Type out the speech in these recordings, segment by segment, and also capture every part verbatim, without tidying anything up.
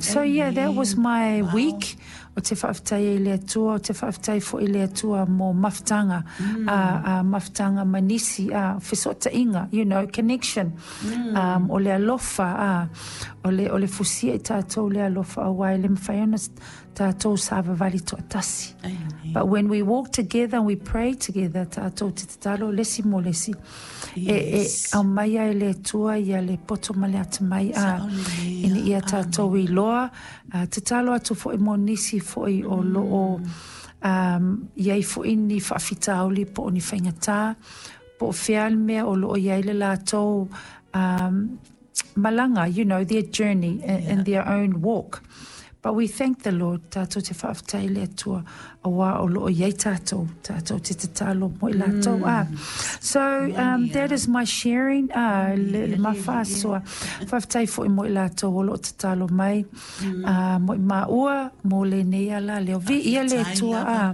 So yeah, that was my wow. week. O te whaafitai le atua, o te whaafitai fo i le atua mo mafutanga, mm. uh, uh, mafutanga manisi, uh, whisota inga, you know, connection. Mm. Um, o le alofa, uh, o le, o le fusia i tātou le alofa awai, le mwhaiona tātou sāva vali to atasi. Amen. But when we walk together and we pray together, tātou te tatalo lesi mo lesi. Yes. E, e, au mai ai le tua ia le poto ma le atamai a ina ia tātou i loa. Uh, te talo atu fo i monisi fo i o lo o um, iai fo ini whaafita auli po o ni whaingatā, po o whial mea o lo o iai le lātou um, malanga, you know, their journey and, yeah. and their own walk. But we thank the Lord, tātou te whaafitai le atua awa o lo o iai tātou, tātou te te talo mo i lātou. Mm. Ah. So um, that is my sharing. Ah, le, le mawhāsoa, whaafitai fo i mo i lātou o lo o te talo mai. Mm. Ah, mo i maua, mo le neala, leo vi ia le atua. Ah.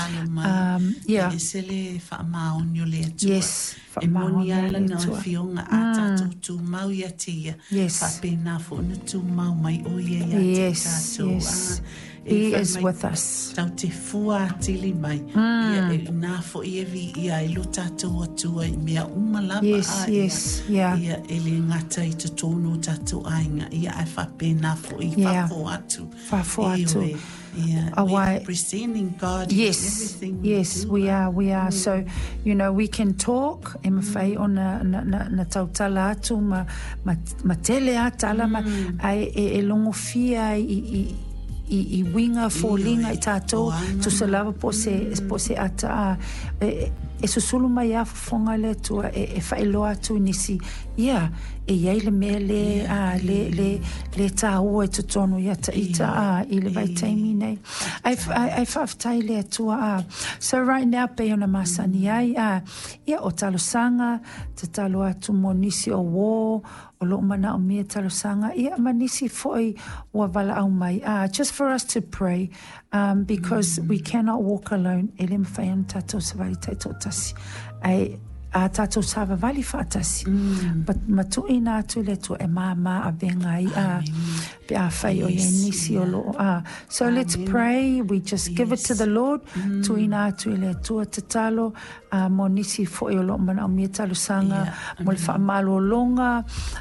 Um, yeah. E se le whaamaonio le atua. Yes. E moni ala na whionga a tātou tū mau ia tia. Yes. Whapena fo na tū mau mai o ia ia yes, tātou. Yes, He is with us. Tau te fua tili mai. Ia e nā fo ia vi ia e lo tātou atua i mea umalapa yes, a ia. Yes, yeah. Ia e le ngata i te tōno tātou ainga. Ia e whapena fo i yeah. whafo atu. Whafo atu. Yeah, uh, we're presenting God yes, in everything we yes, do. we are, we are. Mm. So, you know, we can talk. E mawhai o na, na, na, na tautala atu, ma, ma, ma tele atala, mm. ma ai e, e longo fia i, i, i, i winga fōlinga i tātou, tu se lava po se, mm. po se ata, e, e susulu mai a fonga le tua, e, e whailoa atu nisi, yeah, e iai le mea le, yeah, a, le, le, le tā ua e tutonu ia ta ita a, i le vai taimi nei. Ai whaafitai le atua a. So right now, pe ona masani ai a, ia o talosanga, te talo atu mo nisi o wō, o lo mana o mea talosanga, ia manisi foi ua vala au mai a, just for us to pray, um, because mm. we cannot walk alone. E le mwhai ana tātou sa vali taito tasi. Ai, a tātou sāwa vali whaatasi. Mm. But matu i nā tu le tu e mā mā a venga i a pe a whai o ye nisi o lo a. So Amen. Let's pray. We just yes. give it to the Lord. Mm. Tu i nā tu le tu te talo a mo nisi fo i o lo mana o mia talo sanga yeah. mo le wha malo longa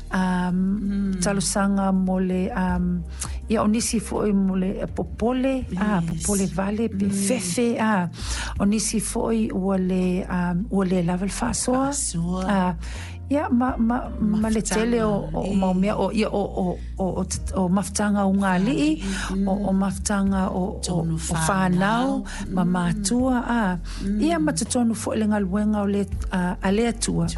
um, mm. talo sanga mo le um, ia o nisi fo i mo le popole yes. a popole vale pe mm. fefe a o nisi fo i ua le um, ua le level fa soa uh, ia ma ma ma le tele o o ma mea o ia o o o o mafutanga o ngā lii o o mafutanga o o whanau ma mātua a ia ma te tonu fo le ngaluenga o le a le atua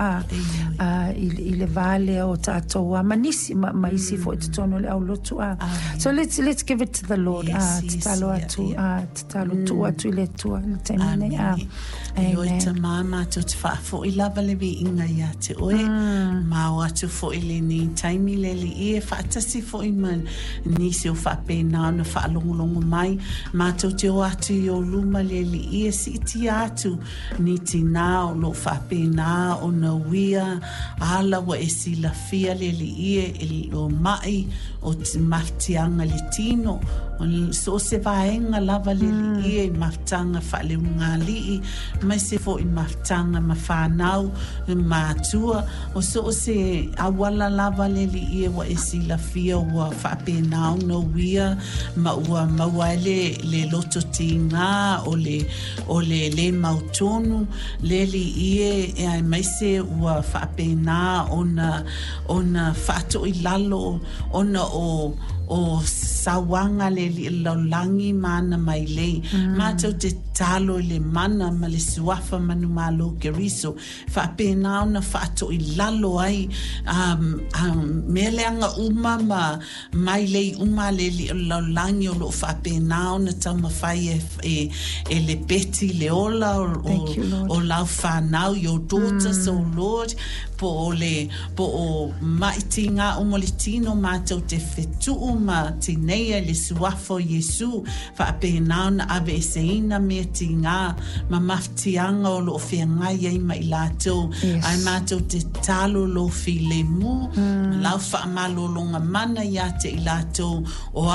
a i le vale o tātou a manisi ma isi fo te tonu le au lotu a. So let's let's give it to the Lord a te talo atu a te talo tu atu i le tua le temine a. Amen. Te mama tu te wha fo i lava le vi inga ia te oe. Mm. Mao atu fo i le ni taimi le li i e whaatasi fo i man nisi o whapena na whaalongolongo mai. Mātou te o atu i o luma le li i e si iti atu ni tina o lo whapena o na wia ala wa e si la fia le li i e e lo mai o te maftianga le tino. So se vaenga lava le li i e maftanga whale unga li i mai se fo i maftanga ma whanau mātua o so se awala lava le li i e wa e si la fia ua whapenau no wia ma ua maua le le loto tinga o le o le le mautonu le li i e e ai mai se ua whapena ona ona whato i lalo ona o o sawanga le li laulangi mana mai le mm. mātou te talo le mana ma le suafa manu malo ke riso whapena ona whaato i lalo ai um, um, meleanga uma ma mai le uma le li laulangi o lo whapena ona tau mawhai e, e, e le beti le ola o, o, o lau whanau your daughters mm. o Lord po o le po o maitinga o molitino mātou te whetu ma tinea le suafo Yesu fa apena na ave seina me tinga ma maftianga o lo fiangai ai mai lato ai mato te talo lo filemu mm. lau fa malo longa mana ya te lato o